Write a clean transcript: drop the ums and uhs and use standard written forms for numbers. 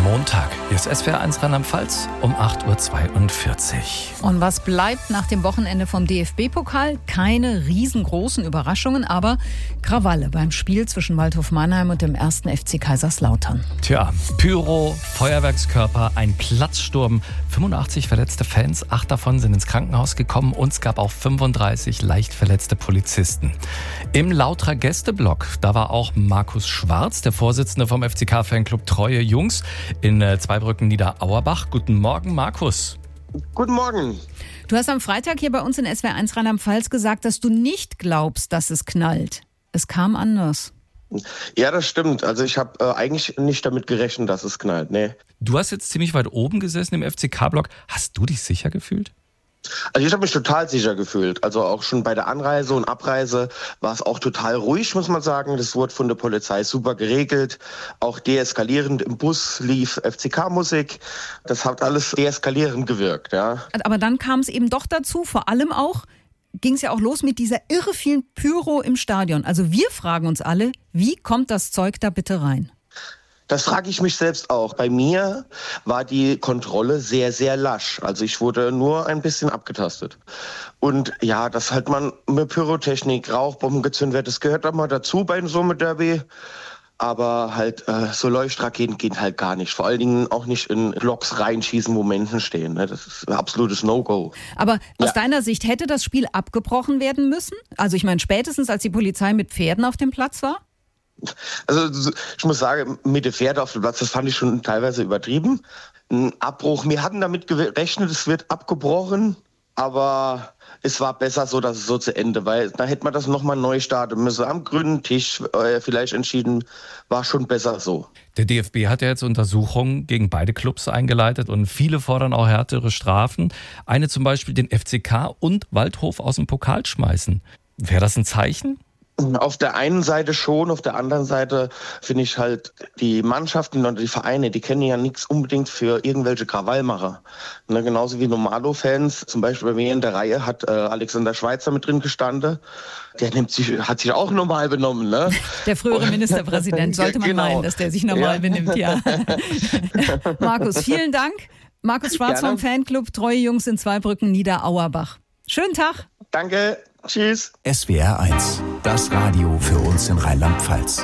Montag. Hier ist SWR1 Rheinland-Pfalz um 8.42 Uhr. Und was bleibt nach dem Wochenende vom DFB-Pokal? Keine riesengroßen Überraschungen, aber Krawalle beim Spiel zwischen Waldhof Mannheim und dem 1. FC Kaiserslautern. Tja, Pyro, Feuerwerkskörper, ein Platzsturm, 85 verletzte Fans, 8 davon sind ins Krankenhaus gekommen und es gab auch 35 leicht verletzte Polizisten. Im Lauterer Gästeblock, da war auch Markus Schwarz, der Vorsitzende vom FCK-Fanclub Treue Jungs in Zweibrücken Niederauerbach. Guten Morgen, Markus. Guten Morgen. Du hast am Freitag hier bei uns in SWR1 Rheinland-Pfalz gesagt, dass du nicht glaubst, dass es knallt. Es kam anders. Ja, das stimmt. Also ich habe eigentlich nicht damit gerechnet, dass es knallt. Nee. Du hast jetzt ziemlich weit oben gesessen im FCK-Block. Hast du dich sicher gefühlt? Also ich habe mich total sicher gefühlt. Also auch schon bei der Anreise und Abreise war es auch total ruhig, muss man sagen. Das wurde von der Polizei super geregelt. Auch deeskalierend im Bus lief FCK-Musik. Das hat alles deeskalierend gewirkt, ja. Aber dann kam es eben doch dazu, vor allem auch, ging es ja auch los mit dieser irre vielen Pyro im Stadion. Also wir fragen uns alle, wie kommt das Zeug da bitte rein? Das frage ich mich selbst auch. Bei mir war die Kontrolle sehr, sehr lasch. Also ich wurde nur ein bisschen abgetastet. Und ja, dass halt man mit Pyrotechnik, Rauchbomben gezündet wird, das gehört auch mal dazu bei so einem Derby. Aber halt so Leuchtraketen gehen halt gar nicht. Vor allen Dingen auch nicht in Blocks reinschießen, wo Menschen stehen. Ne? Das ist ein absolutes No-Go. Aber aus deiner Sicht hätte das Spiel abgebrochen werden müssen? Also ich meine, spätestens als die Polizei mit Pferden auf dem Platz war? Also ich muss sagen, mit den Pferden auf dem Platz, das fand ich schon teilweise übertrieben. Ein Abbruch, wir hatten damit gerechnet, es wird abgebrochen, aber es war besser so, dass es so zu Ende, weil da hätte man das nochmal neu starten müssen. Am grünen Tisch vielleicht entschieden, war schon besser so. Der DFB hat ja jetzt Untersuchungen gegen beide Clubs eingeleitet und viele fordern auch härtere Strafen. Eine zum Beispiel den FCK und Waldhof aus dem Pokal schmeißen. Wäre das ein Zeichen? Auf der einen Seite schon, auf der anderen Seite finde ich halt, die Mannschaften und die Vereine, die kennen ja nichts unbedingt für irgendwelche Krawallmacher. Ne, genauso wie Normalo-Fans, zum Beispiel bei mir in der Reihe hat Alexander Schweitzer mit drin gestanden. Der hat sich auch normal benommen. Ne? Der frühere Ministerpräsident, sollte man meinen, dass der sich normal benimmt, ja. Markus, vielen Dank. Markus Schwarz vom Fanclub Treue Jungs in Zweibrücken Niederauerbach. Schönen Tag. Danke. Tschüss. SWR1, das Radio für uns in Rheinland-Pfalz.